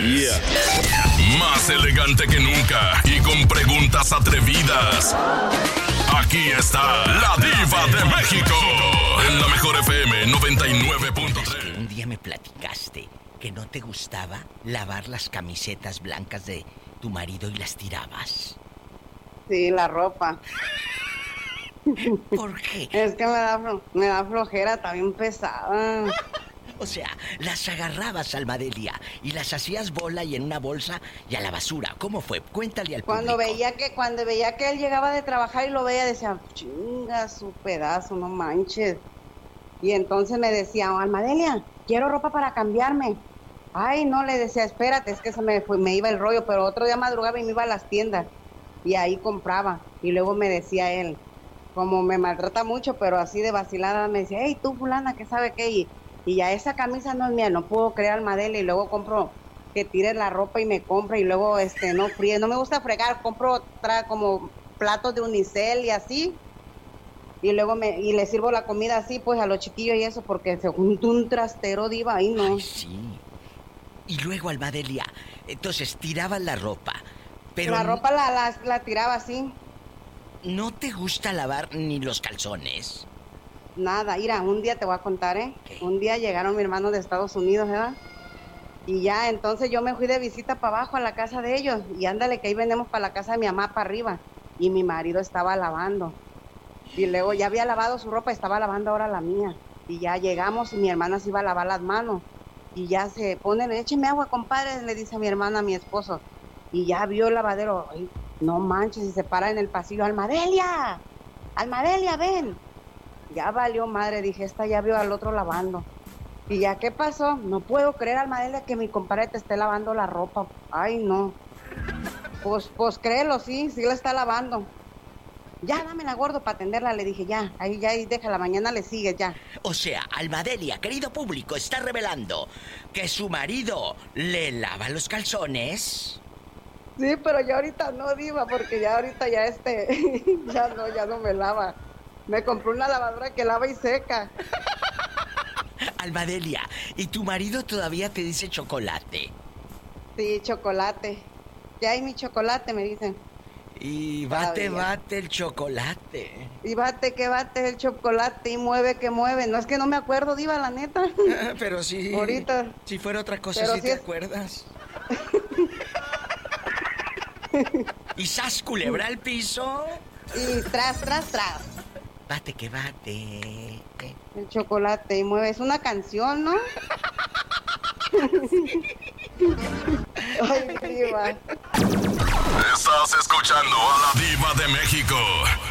Yeah. Más elegante que nunca y con preguntas atrevidas. Aquí está la Diva de México. En la Mejor FM 99.3. Un día me platicaste que no te gustaba lavar las camisetas blancas de tu marido y las tirabas. Sí, la ropa. ¿Por qué? Es que me da flojera, está bien pesada. O sea, las agarrabas, Almadelia, y las hacías bola y en una bolsa y a la basura. ¿Cómo fue? Cuéntale al público. Cuando veía que él llegaba de trabajar y lo veía, decía, chinga su pedazo, no manches. Y entonces me decía, Almadelia, quiero ropa para cambiarme. Ay, no, le decía, espérate, es que me iba el rollo, pero otro día madrugaba y me iba a las tiendas. Y ahí compraba. Y luego me decía él, como me maltrata mucho, pero así de vacilada, me decía, hey, tú fulana, ¿qué sabe qué? Y ya esa camisa no es mía, no puedo creer, Almadelia. Y luego compro, que tire la ropa y me compra. Y luego no fríe, no me gusta fregar, compro como platos de unicel y así. Y luego le sirvo la comida así, pues a los chiquillos y eso, porque se juntó un trastero, Diva, ahí no. Ay, sí. Y luego, Almadelia, entonces tirabas la ropa, pero... La ropa la tiraba así. ¿No te gusta lavar ni los calzones? Nada, mira, un día te voy a contar, ¿Qué? Un día llegaron mi hermano de Estados Unidos, ¿verdad? Y ya, entonces yo me fui de visita para abajo a la casa de ellos. Y ándale, que ahí venimos para la casa de mi mamá para arriba. Y mi marido estaba lavando. Y luego ya había lavado su ropa, estaba lavando ahora la mía. Y ya llegamos y mi hermana se iba a lavar las manos. Y ya se pone, écheme agua, compadre, le dice a mi hermana, a mi esposo. Y ya vio el lavadero, ay, no manches, y se para en el pasillo, Almadelia, ven. Ya valió madre, dije, esta ya vio al otro lavando. Y ya, ¿qué pasó? No puedo creer, Almadelia, que mi compadre te esté lavando la ropa. Ay, no. Pues créelo, sí la está lavando. Ya, dámela, gordo, para atenderla, le dije, ya, ahí déjala, mañana le sigues, ya. O sea, Almadelia, querido público, está revelando que su marido le lava los calzones. Sí, pero ya ahorita no, Diva, porque ya ahorita ya ya no me lava. Me compré una lavadora que lava y seca. Almadelia, ¿y tu marido todavía te dice chocolate? Sí, chocolate. Ya hay mi chocolate, me dicen. Y bate el chocolate. Y bate el chocolate y mueve que mueve. No es que no me acuerdo, Diva, la neta. Pero sí. Ahorita. Si fuera otra cosa, pero sí te acuerdas. Y sas, culebra al piso. Y tras. Bate que bate. El chocolate y mueve. Es una canción, ¿no? Ay, Diva. Estás escuchando a la Diva de México.